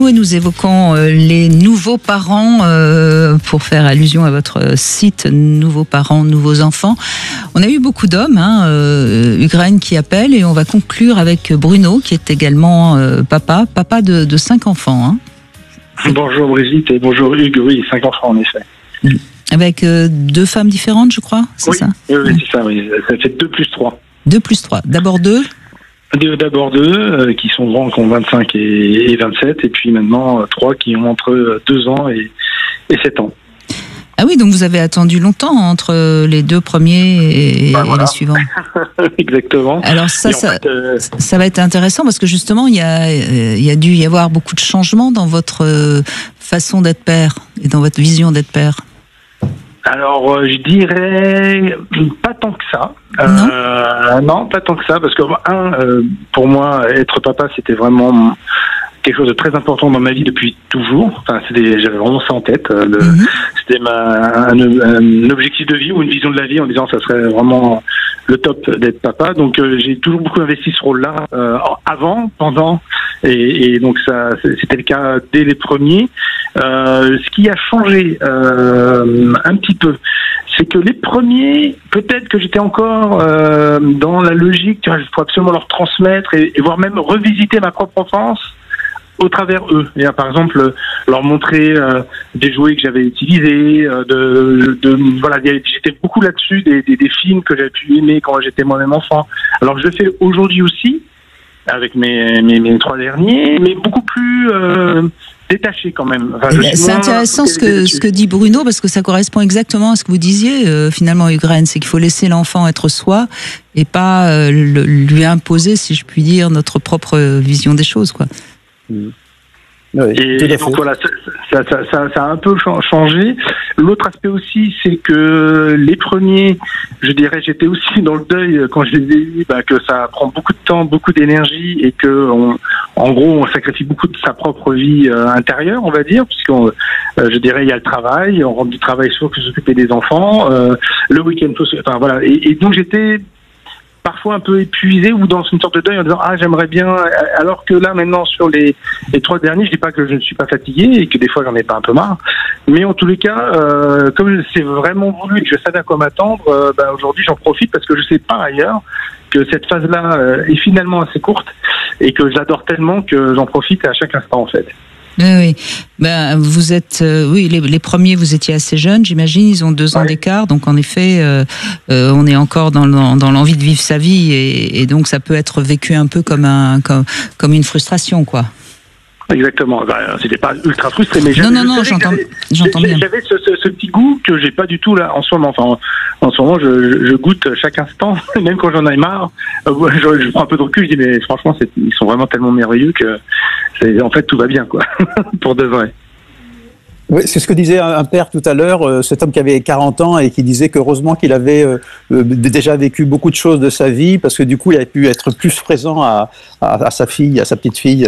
Et nous évoquons les nouveaux parents pour faire allusion à votre site Nouveaux parents, nouveaux enfants. On a eu beaucoup d'hommes, Ukraine qui appelle, et on va conclure avec Bruno qui est également papa de 5 enfants. Bonjour Brigitte et bonjour Hugues, oui, 5 enfants en effet. Avec 2 femmes différentes, je crois, c'est ça? Oui, c'est ça, oui. Ça fait 2 plus 3. 2 plus 3. D'abord 2? D'abord 2 qui sont grands, qui ont 25 et 27, et puis maintenant 3 qui ont entre 2 ans et 7 ans. Ah oui, donc vous avez attendu longtemps entre les 2 premiers et voilà. Les suivants. Exactement. Alors ça va être intéressant parce que justement, il y a dû y avoir beaucoup de changements dans votre façon d'être père et dans votre vision d'être père. Alors, je dirais pas tant que ça. Non, pas tant que ça, parce que pour moi, être papa, c'était vraiment quelque chose de très important dans ma vie depuis toujours. Enfin, j'avais vraiment ça en tête. C'était un objectif de vie ou une vision de la vie en disant ça serait vraiment le top d'être papa. Donc, j'ai toujours beaucoup investi ce rôle-là avant, pendant, et donc ça, c'était le cas dès les premiers. Ce qui a changé un petit peu, c'est que les premiers, peut-être que j'étais encore dans la logique, il faut absolument leur transmettre et voire même revisiter ma propre enfance au travers eux. Et par exemple, leur montrer des jouets que j'avais utilisés, voilà, j'étais beaucoup là-dessus, des films que j'avais pu aimer quand j'étais moi-même enfant. Alors je le fais aujourd'hui aussi, avec mes 3 derniers, mais beaucoup plus détaché quand même. Enfin, c'est intéressant ce que dit Bruno, parce que ça correspond exactement à ce que vous disiez finalement, Ukraine, c'est qu'il faut laisser l'enfant être soi et pas lui imposer, si je puis dire, notre propre vision des choses, quoi. Oui, et donc voilà, ça a un peu changé. L'autre aspect aussi, c'est que les premiers, je dirais, j'étais aussi dans le deuil quand je les ai eus, que ça prend beaucoup de temps, beaucoup d'énergie, et que en gros, on sacrifie beaucoup de sa propre vie intérieure, on va dire, puisqu'on, je dirais, il y a le travail, on rentre du travail sur s'occuper des enfants, le week-end, enfin voilà, et donc j'étais parfois un peu épuisé ou dans une sorte de deuil en disant j'aimerais bien, alors que là maintenant sur les 3 derniers, je dis pas que je ne suis pas fatigué et que des fois j'en ai pas un peu marre, mais en tous les cas comme c'est vraiment voulu et que je savais à quoi m'attendre, aujourd'hui j'en profite parce que je sais par ailleurs que cette phase-là est finalement assez courte et que j'adore tellement que j'en profite à chaque instant en fait. Oui. Vous êtes, les premiers, vous étiez assez jeunes, j'imagine. Ils ont 2 ans d'écart, donc en effet, on est encore dans l'envie de vivre sa vie, et donc ça peut être vécu un peu comme une frustration, quoi. Exactement. C'était pas ultra frustré, mais non, j'entends bien. J'avais ce petit goût que j'ai pas du tout là en ce moment. Enfin, en ce moment, je goûte chaque instant, même quand j'en ai marre. Je prends un peu de recul, je dis mais franchement, ils sont vraiment tellement merveilleux que en fait tout va bien, quoi, pour de vrai. Oui, c'est ce que disait un père tout à l'heure, cet homme qui avait 40 ans et qui disait qu'heureusement qu'il avait déjà vécu beaucoup de choses de sa vie, parce que du coup, il avait pu être plus présent à sa fille, à sa petite fille.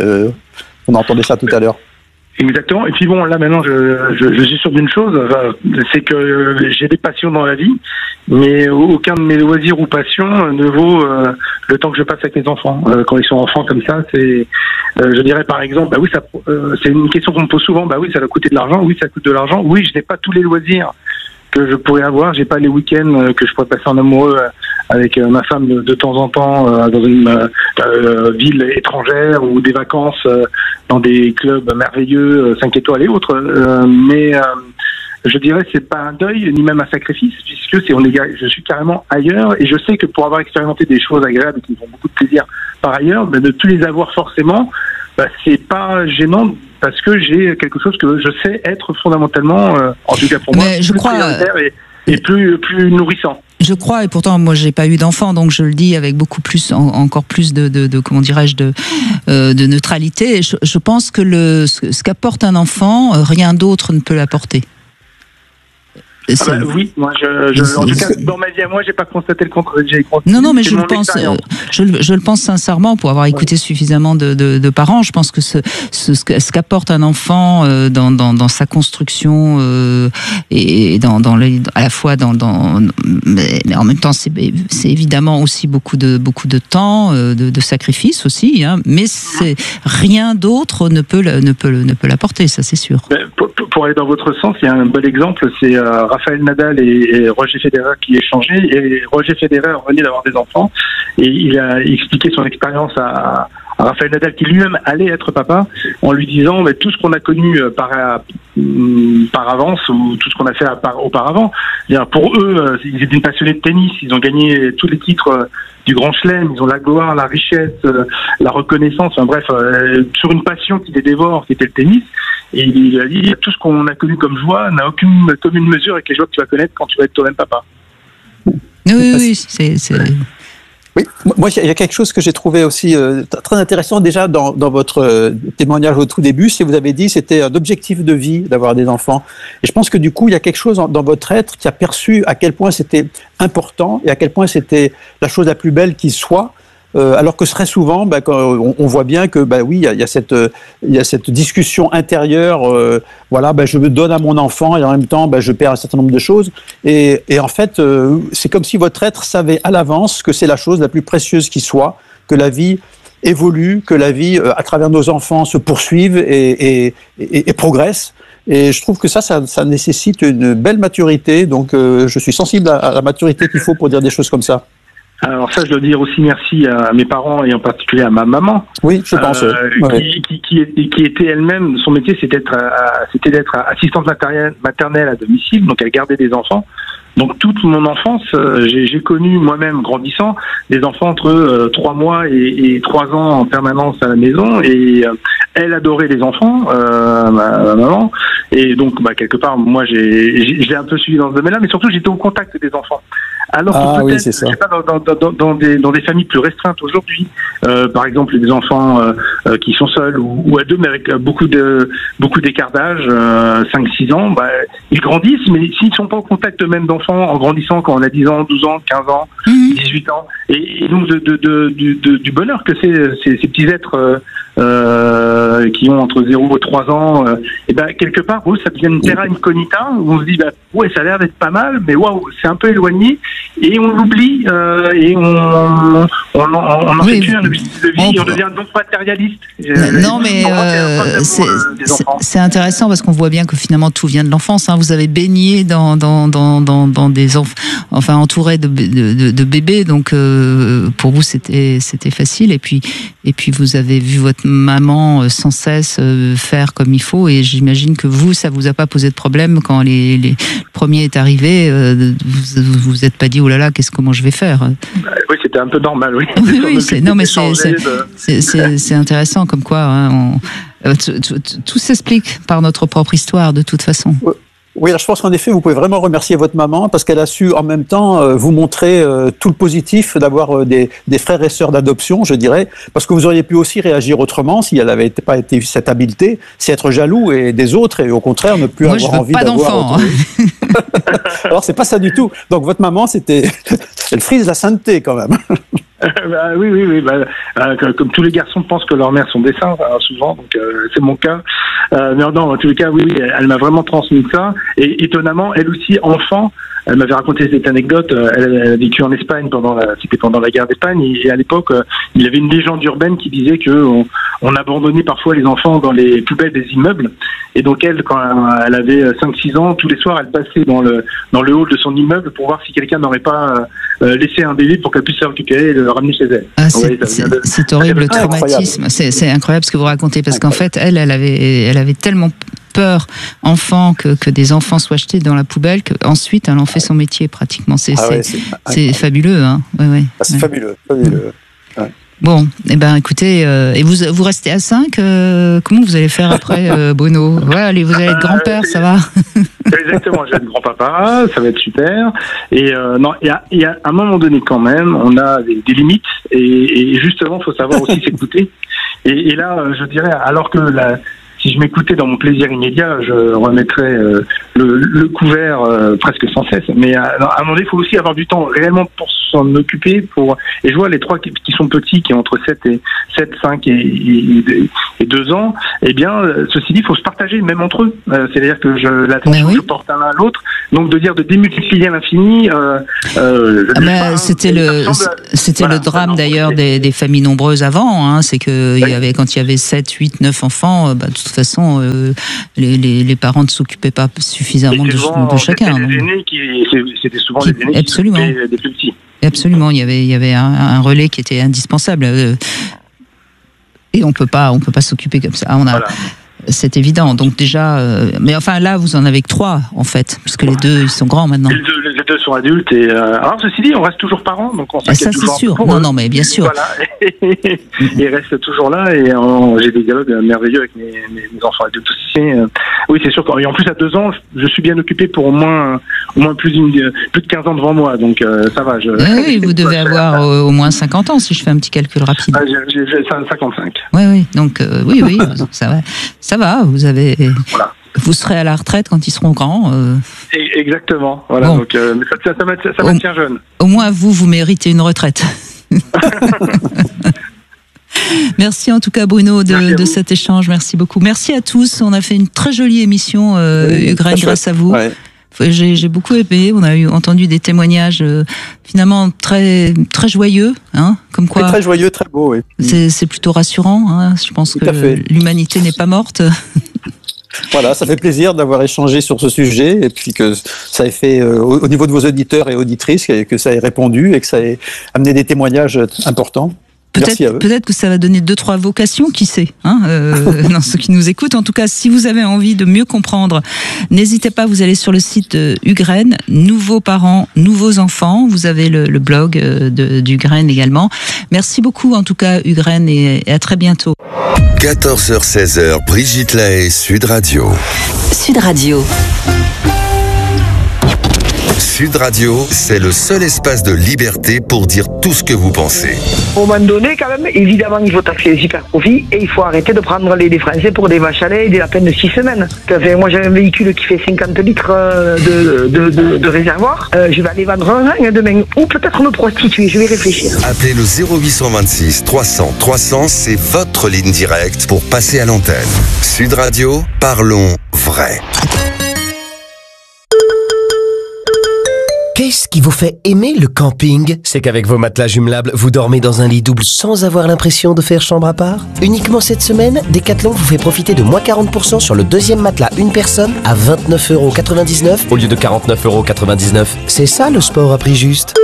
On entendait ça tout à l'heure. Exactement. Et puis bon, là maintenant, je suis sûr d'une chose, c'est que j'ai des passions dans la vie, mais aucun de mes loisirs ou passions ne vaut le temps que je passe avec mes enfants. Quand ils sont enfants comme ça, c'est, je dirais par exemple, c'est une question qu'on me pose souvent. Ça va coûter de l'argent. Oui, ça coûte de l'argent. Oui, je n'ai pas tous les loisirs que je pourrais avoir. J'ai pas les week-ends que je pourrais passer en amoureux avec ma femme de temps en temps dans une ville étrangère, ou des vacances dans des clubs merveilleux, 5 étoiles et autres. Mais je dirais c'est pas un deuil ni même un sacrifice, puisque je suis carrément ailleurs, et je sais que pour avoir expérimenté des choses agréables qui me font beaucoup de plaisir par ailleurs, de plus les avoir forcément, c'est pas gênant, parce que j'ai quelque chose que je sais être fondamentalement, en tout cas pour moi, plus prioritaire et plus nourrissant. Je crois, et pourtant moi j'ai pas eu d'enfant, donc je le dis avec beaucoup plus, encore plus de comment dirais-je, de neutralité. Je pense que ce qu'apporte un enfant, rien d'autre ne peut l'apporter. Oui, moi, en tout cas, dans ma vie à moi, j'ai pas constaté le contraire. Non, mais je le pense sincèrement pour avoir écouté suffisamment de parents. Je pense que ce qu'apporte un enfant dans sa construction et à la fois mais en même temps, c'est évidemment aussi beaucoup de temps, de sacrifices aussi. Hein, mais rien d'autre ne peut l'apporter, ça c'est sûr. Pour aller dans votre sens, il y a un bon exemple, c'est Rafael Nadal et Roger Federer qui échangeaient, et Roger Federer venait d'avoir des enfants, et il a expliqué son expérience à Rafael Nadal, qui lui-même allait être papa, en lui disant mais tout ce qu'on a connu par avance, ou tout ce qu'on a fait auparavant, pour eux, ils étaient passionnés de tennis, ils ont gagné tous les titres du Grand Chelem, ils ont la gloire, la richesse, la reconnaissance, enfin bref, sur une passion qui les dévore, qui était le tennis. Et il a dit, tout ce qu'on a connu comme joie n'a aucune commune mesure avec les joies que tu vas connaître quand tu vas être toi-même papa. Oui, c'est... Oui, moi il y a quelque chose que j'ai trouvé aussi très intéressant déjà dans votre témoignage au tout début, c'est que vous avez dit c'était un objectif de vie d'avoir des enfants. Et je pense que du coup il y a quelque chose dans votre être qui a perçu à quel point c'était important et à quel point c'était la chose la plus belle qui soit. Alors que très souvent, quand on voit bien que oui, il y a cette discussion intérieure. Je me donne à mon enfant et en même temps, je perds un certain nombre de choses. Et en fait, c'est comme si votre être savait à l'avance que c'est la chose la plus précieuse qui soit, que la vie évolue, que la vie, à travers nos enfants, se poursuive et progresse. Et je trouve que ça nécessite une belle maturité. Donc, je suis sensible à la maturité qu'il faut pour dire des choses comme ça. Alors ça, je dois dire aussi merci à mes parents et en particulier à ma maman. Oui, je pense. Qui était elle-même, son métier, c'était d'être assistante maternelle à domicile, donc elle gardait des enfants. Donc toute mon enfance, j'ai connu moi-même grandissant des enfants entre 3 mois et 3 ans en permanence à la maison, et elle adorait les enfants, ma maman, et donc quelque part moi je l'ai un peu suivi dans ce domaine-là, mais surtout j'étais au contact des enfants. Alors que peut-être, je sais pas, dans des familles plus restreintes aujourd'hui, par exemple des enfants qui sont seuls ou à deux, mais avec beaucoup d'écart d'âge, 5-6 ans, ils grandissent, mais s'ils sont pas au contact eux-mêmes d'enfants en grandissant quand on a 10 ans, 12 ans, 15 ans, 18 ans, et donc du bonheur que ces petits êtres qui ont entre 0 et 3 ans, quelque part, ça devient une terra incognita où on se dit, ouais, ça a l'air d'être pas mal, mais waouh, c'est un peu éloigné, et on l'oublie, et on en fait plus un objectif de vie, et on devient donc matérialiste. Non, mais c'est intéressant parce qu'on voit bien que finalement tout vient de l'enfance. Hein. Vous avez baigné dans des enfants, enfin entouré de bébés, donc pour vous c'était facile. Et puis vous avez vu votre maman sans cesse faire comme il faut, et j'imagine que ça vous a pas posé de problème quand le premier est arrivé. Vous êtes pas dit oh là là, comment je vais faire? Oui, c'était un peu normal, oui. Oui, c'est intéressant comme quoi hein, tout s'explique par notre propre histoire de toute façon. Oui, alors je pense qu'en effet, vous pouvez vraiment remercier votre maman parce qu'elle a su en même temps vous montrer tout le positif d'avoir des frères et sœurs d'adoption, je dirais, parce que vous auriez pu aussi réagir autrement si elle n'avait pas été cette habileté, c'est être jaloux des autres et au contraire ne plus avoir envie d'avoir. Alors c'est pas ça du tout. Donc votre maman, elle frise la sainteté quand même. Oui. Comme tous les garçons pensent que leurs mères sont des saints, souvent, donc c'est mon cas. Mais non, en tous les cas, oui, elle m'a vraiment transmis ça. Et étonnamment, elle aussi, enfant, elle m'avait raconté cette anecdote. Elle a vécu en Espagne c'était pendant la guerre d'Espagne. Et à l'époque, il y avait une légende urbaine qui disait que on abandonnait parfois les enfants dans les poubelles des immeubles. Et donc elle, quand elle avait 5-6 ans, tous les soirs, elle passait dans le hall de son immeuble pour voir si quelqu'un n'aurait pas laissé un bébé pour qu'elle puisse se récupérer et le ramener chez elle. C'est horrible, le traumatisme. C'est incroyable ce que vous racontez, parce qu'en fait, elle avait tellement peur, enfant, que des enfants soient jetés dans la poubelle, qu'ensuite elle en fait son métier pratiquement. C'est fabuleux. Hein. Ouais. C'est fabuleux. Ouais. Bon, écoutez, et vous restez à 5, comment vous allez faire après, Bruno? Allez, vous allez être grand-père, ça va? Exactement, je vais être grand-papa, ça va être super. Et non, il y a un moment donné quand même, on a des limites, et justement, il faut savoir aussi s'écouter. Et là, je dirais, alors que si je m'écoutais dans mon plaisir immédiat, je remettrais le couvert presque sans cesse. Mais à un moment donné, il faut aussi avoir du temps réellement pour s'en occuper. Et je vois les trois qui sont petits, qui ont entre 7, 5 et 2 ans. Eh bien, ceci dit, il faut se partager, même entre eux. C'est-à-dire que l'attention je porte à l'un à l'autre. Donc de démultiplier à l'infini. C'était le drame d'ailleurs des familles nombreuses avant. Hein, c'est que quand il y avait 7, 8, 9 enfants, de toute façon, les parents ne s'occupaient pas suffisamment de chacun. C'était souvent les aînés qui s'occupaient des plus petits. Absolument, il y avait un relais qui était indispensable. Et on peut pas s'occuper comme ça. C'est évident. Donc déjà, mais enfin là, vous en avez que 3 en fait, parce que les 2 ils sont grands maintenant. Les 2 sont adultes et alors ceci dit, on reste toujours parents, donc on ça c'est sûr. Non, mais bien sûr. Voilà. Ils restent toujours là et j'ai des dialogues merveilleux avec mes enfants adultes aussi. Oui, c'est sûr. Et en plus à 2 ans, je suis bien occupé pour au moins plus de 15 ans devant moi, donc ça va. Oui, vous devez avoir au moins 50 ans si je fais un petit calcul rapide. J'ai 55. Oui, donc oui, ça va, vous serez à la retraite quand ils seront grands. Exactement, voilà. Bon. Donc, mais ça maintient jeune. Au moins, vous méritez une retraite. Merci en tout cas Bruno de cet échange, merci beaucoup. Merci à tous, on a fait une très jolie émission, Ukraine, grâce à vous. Ouais. J'ai beaucoup aimé, on a entendu des témoignages finalement très, très joyeux, hein, comme quoi. Très joyeux, très beau, oui. C'est plutôt rassurant, hein, je pense que l'humanité n'est pas morte. Voilà, ça fait plaisir d'avoir échangé sur ce sujet et puis que ça ait fait au niveau de vos auditeurs et auditrices que ça ait répondu et que ça ait amené des témoignages importants. Peut-être que ça va donner 2-3 vocations, qui sait, hein, dans ceux qui nous écoutent. En tout cas, si vous avez envie de mieux comprendre, n'hésitez pas, vous allez sur le site d'Ugraine, Nouveaux parents, nouveaux enfants. Vous avez le blog d'Ugraine également. Merci beaucoup, en tout cas, Ugraine, et à très bientôt. 14h-16h, Brigitte Lahaie, Sud Radio. Sud Radio. Sud Radio, c'est le seul espace de liberté pour dire tout ce que vous pensez. Au moment donné, quand même, évidemment, il faut taxer les super profits et il faut arrêter de prendre les Français pour des vaches à lait et des lapins de 6 semaines. Moi, j'ai un véhicule qui fait 50 litres de réservoir. Je vais aller vendre un rein demain ou peut-être me prostituer. Je vais réfléchir. Appelez le 0826 300 300, c'est votre ligne directe pour passer à l'antenne. Sud Radio, parlons vrai. Qu'est-ce qui vous fait aimer le camping? C'est qu'avec vos matelas jumelables, vous dormez dans un lit double sans avoir l'impression de faire chambre à part. Uniquement cette semaine, Decathlon vous fait profiter de moins 40% sur le deuxième matelas une personne à 29,99€ au lieu de 49,99€. C'est ça le sport à prix juste.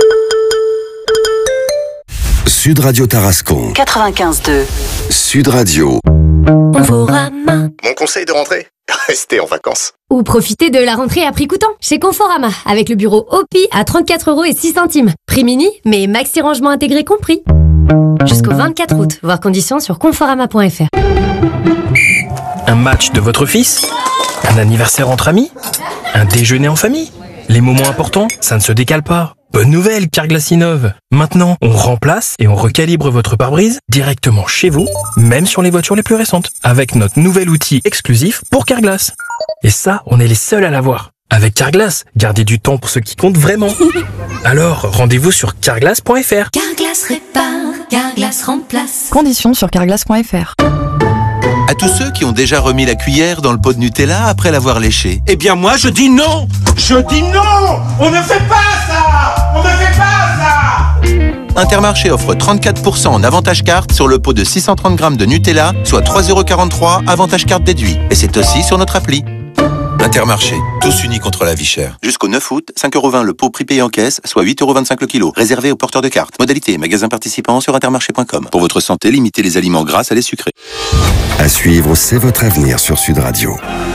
Sud Radio Tarascon 95.2. Sud Radio. Conforama. Mon conseil de rentrée, restez en vacances. Ou profitez de la rentrée à prix coûtant chez Conforama avec le bureau OPI à 34,06€. Prix mini, mais maxi rangement intégré compris. Jusqu'au 24 août, voir conditions sur conforama.fr. Un match de votre fils? Un anniversaire entre amis? Un déjeuner en famille? Les moments importants, ça ne se décale pas. Bonne nouvelle, Carglass innove. Maintenant, on remplace et on recalibre votre pare-brise directement chez vous, même sur les voitures les plus récentes, avec notre nouvel outil exclusif pour Carglass. Et ça, on est les seuls à l'avoir. Avec Carglass, gardez du temps pour ce qui compte vraiment. Alors, rendez-vous sur carglass.fr. Carglass répare, Carglass remplace. Conditions sur carglass.fr. À tous ceux qui ont déjà remis la cuillère dans le pot de Nutella après l'avoir léché. Eh bien moi je dis non. Je dis non. On ne fait pas ça. On ne fait pas ça. Intermarché offre 34% en avantage carte sur le pot de 630 grammes de Nutella, soit 3,43€ avantage carte déduit. Et c'est aussi sur notre appli. Intermarché, tous unis contre la vie chère. Jusqu'au 9 août, 5,20€ le pot prix payé en caisse, soit 8,25€ le kilo. Réservé aux porteurs de cartes. Modalité et magasins participants sur intermarché.com. Pour votre santé, limitez les aliments gras à les sucrés. À suivre, c'est votre avenir sur Sud Radio.